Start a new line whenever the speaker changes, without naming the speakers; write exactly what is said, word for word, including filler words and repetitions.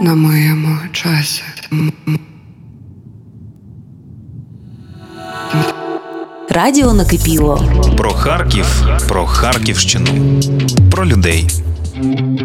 на моєму часі.
Радіо накипіло.
Про Харків, про Харківщину, про людей.